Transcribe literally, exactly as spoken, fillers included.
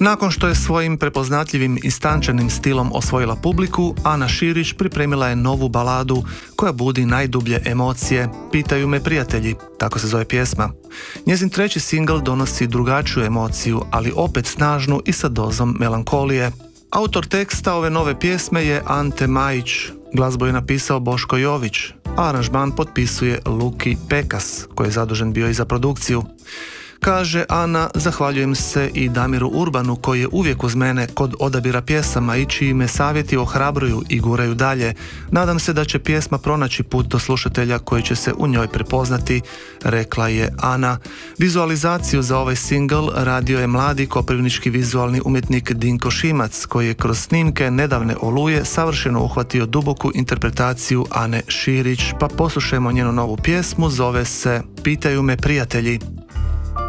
Nakon što je svojim prepoznatljivim i stančanim stilom osvojila publiku, Ana Širić pripremila je novu baladu koja budi najdublje emocije, Pitaju me prijatelji, tako se zove pjesma. Njezin treći singl donosi drugačiju emociju, ali opet snažnu i sa dozom melankolije. Autor teksta ove nove pjesme je Ante Majić, glazbu je napisao Boško Jović, a aranžman potpisuje Luki Pekas, koji je zadužen bio i za produkciju. Kaže Ana, zahvaljujem se i Damiru Urbanu koji je uvijek uz mene kod odabira pjesama i čiji me savjeti ohrabruju i guraju dalje. Nadam se da će pjesma pronaći put do slušatelja koji će se u njoj prepoznati, rekla je Ana. Vizualizaciju za ovaj singl radio je mladi koprivnički vizualni umjetnik Dinko Šimac, koji je kroz snimke nedavne Oluje savršeno uhvatio duboku interpretaciju Ane Širić, pa poslušajmo njenu novu pjesmu, zove se Pitaju me prijatelji.